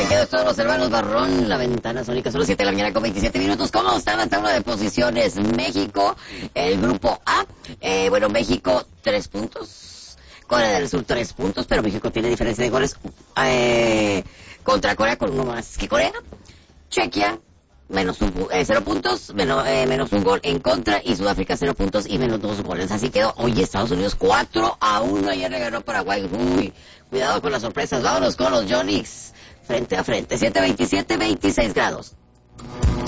quedan todos los hermanos Barrón, la ventana sónica, son las 7 de la mañana con 27 minutos. ¿Cómo está la tabla de posiciones? México, el grupo A, México 3 puntos, Corea del Sur 3 puntos, pero México tiene diferencia de goles contra Corea con uno más que Corea. Chequia, menos 0 puntos, menos un gol en contra, y Sudáfrica 0 puntos y menos 2 goles. Así quedó. Oye, Estados Unidos 4-1, ayer le ganó Paraguay. Uy, cuidado con las sorpresas. Vámonos con los Jonix frente a frente. 7:27, 26 grados.